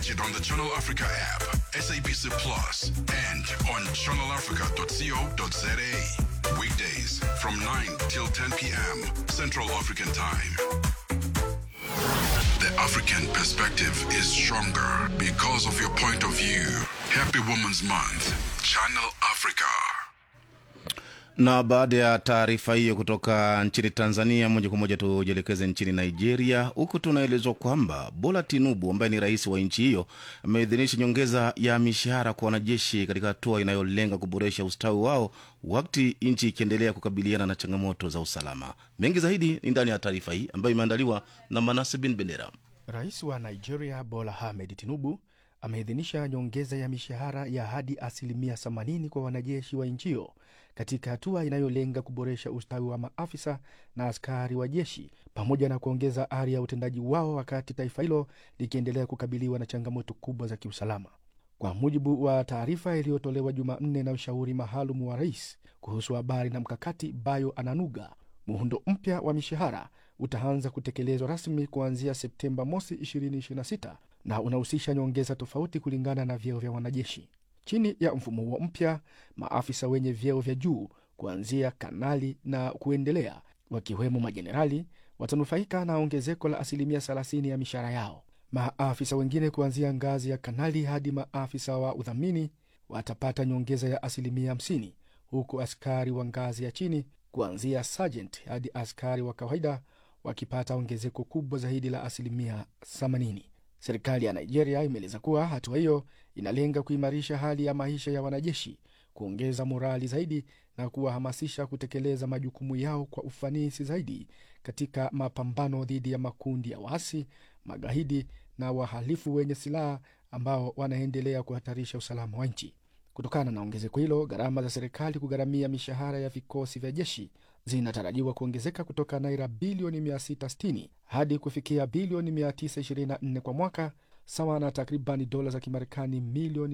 Watch it on the Channel Africa app, SABC Plus, and on channelafrica.co.za. Weekdays from 9 till 10 p.m. Central African Time. The African perspective is stronger because of your point of view. Happy Women's Month. Channel Africa. Na baada ya taarifa hiyo kutoka nchini Tanzania, moja kwa moja tujelekeze nchini Nigeria. Huku tunaelezwa kwamba Bola Tinubu ambaye ni rais wa nchi hiyo ameidhinisha nyongeza ya mishahara kwa wanajeshi katika hatua inayolenga kuboresha ustawi wao wakati nchi ikiendelea kukabiliana na changamoto za usalama. Mengi zaidi ni ndani ya taarifa hii ambayo imeandaliwa na Manase bin Bendera. Rais wa Nigeria Bola Ahmed Tinubu ameidhinisha nyongeza ya mishahara ya hadi 80% kwa wanajeshi wa nchi hiyo katika hatua inayolenga kuboresha ustawi wa maafisa na askari wa jeshi pamoja na kuongeza ari ya utendaji wao wakati taifa hilo likiendelea kukabiliwa na changamoto kubwa za kiusalama. Kwa mujibu wa taarifa iliyotolewa Jumanne na mshauri maalum wa rais kuhusu habari na mkakati Bayo Ananuga, muundo mpya wa mishahara utaanza kutekelezwa rasmi kuanzia Septemba mosi 2026 na unahusisha nyongeza tofauti kulingana na vyeo vya wanajeshi. Chini ya mfumo huo mpya, maafisa wenye vyeo vya juu kuanzia kanali na kuendelea, wakiwemo majenerali, watanufaika na ongezeko la 30% ya mishahara yao. Maafisa wengine kuanzia ngazi ya kanali hadi maafisa wa udhamini watapata nyongeza ya 50%, huku askari wa ngazi ya chini kuanzia sergeant hadi askari wa kawaida wakipata ongezeko kubwa zaidi la 80%. Serikali ya Nigeria imeeleza kuwa hatua hiyo inalenga kuimarisha hali ya maisha ya wanajeshi, kuongeza morali zaidi na kuwahamasisha kutekeleza majukumu yao kwa ufanisi zaidi katika mapambano dhidi ya makundi ya waasi, magaidi na wahalifu wenye silaha ambao wanaendelea kuhatarisha usalama wa nchi. Kutokana na ongezeko hilo, gharama za serikali kugharamia mishahara ya vikosi vya jeshi zinatarajiwa kuongezeka kutoka naira bilioni 660 hadi kufikia bilioni 924 kwa mwaka, sawa na takribani dola za Kimarekani milioni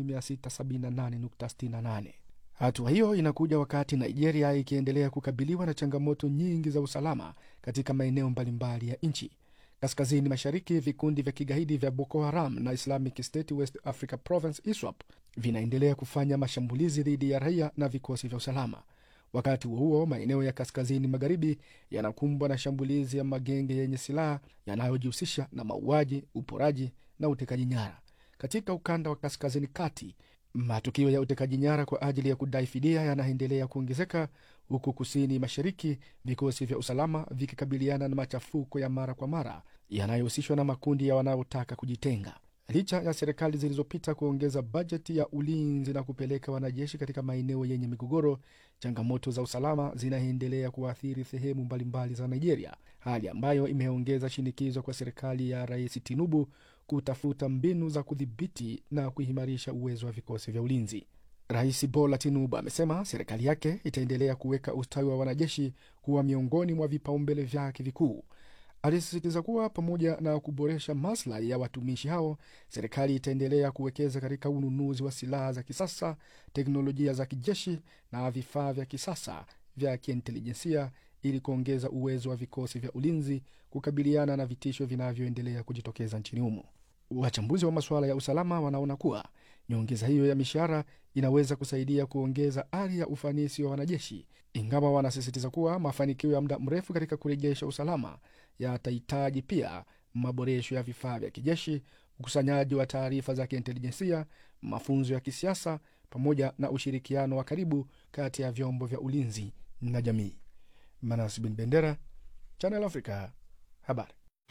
678.68. Hatua hiyo inakuja wakati Nigeria ikiendelea kukabiliwa na changamoto nyingi za usalama katika maeneo mbalimbali ya nchi. Kaskazini mashariki, vikundi vya kigaidi vya Boko Haram na Islamic State West Africa Province ISWAP vinaendelea kufanya mashambulizi dhidi ya raia na vikosi vya usalama. Wakati huo, maeneo ya kaskazini magharibi yanakumbwa na shambulizi ya magenge yenye silaha yanayojihusisha na mauaji, uporaji na utekaji nyara. Katika ukanda wa kaskazini kati, matukio ya utekaji nyara kwa ajili ya kudai fidia yanaendelea kuongezeka, huku kusini mashariki vikosi vya usalama vikikabiliana na machafuko ya mara kwa mara yanayohusishwa na makundi ya wanaotaka kujitenga. Licha ya serikali zilizopita kuongeza bajeti ya ulinzi na kupeleka wanajeshi katika maeneo yenye migogoro, changamoto za usalama zinaendelea kuathiri sehemu mbalimbali za Nigeria, hali ambayo imeongeza shinikizo kwa serikali ya Rais Tinubu kutafuta mbinu za kudhibiti na kuimarisha uwezo wa vikosi vya ulinzi. Rais Bola Tinubu amesema serikali yake itaendelea kuweka ustawi wa wanajeshi kuwa miongoni mwa vipaumbele vyake vikuu. Alisisitiza kuwa pamoja na kuboresha maslahi ya watumishi hao, serikali itaendelea kuwekeza katika ununuzi wa silaha za kisasa, teknolojia za kijeshi na vifaa vya kisasa vya kiintelijensia ili kuongeza uwezo wa vikosi vya ulinzi kukabiliana na vitisho vinavyoendelea kujitokeza nchini humo. Wachambuzi wa masuala ya usalama wanaona kuwa nyongeza hiyo ya mishahara inaweza kusaidia kuongeza ari ya ufanisi wa wanajeshi, ingawa wanasisitiza kuwa mafanikio ya muda mrefu katika kurejesha usalama yatahitaji pia maboresho ya vifaa vya kijeshi, ukusanyaji wa taarifa za kiintelijensia, mafunzo ya kisiasa pamoja na ushirikiano wa karibu kati ya vyombo vya ulinzi na jamii. Manase bin Bendera, Channel Africa, habari.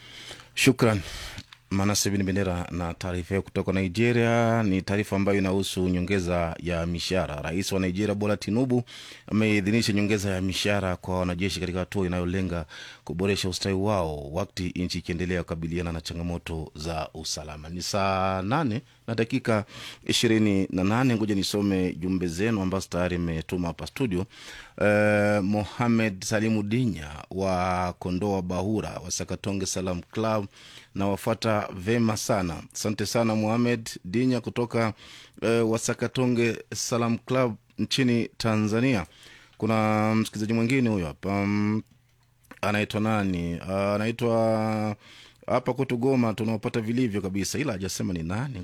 Shukran Manase bin Bendera na taarifa kutoka Nigeria. Ni taarifa ambayo inahusu nyongeza ya mishahara. Rais wa Nigeria Bola Tinubu ameidhinisha nyongeza ya mishahara kwa wanajeshi katika hatua inayolenga kuboresha ustawi wao wakati nchi ikiendelea kukabiliana na changamoto za usalama. Ni saa 8:28. Ngoja nisome jumbe zenu ambazo tayari mmetuma hapa studio. Mohamed Salimu Dinya wa Kondoa Bahura wa Sakatonge Salam Club na wafuata vema sana. Asante sana Mohamed Dinya kutoka Wasakatonge Salam Club nchini Tanzania. Kuna msikilizaji mwingine huyo hapa, anaitwa nani? Anaitwa hapa kwetu Goma tunawapata vilivyo kabisa, ila hajasema ni nani.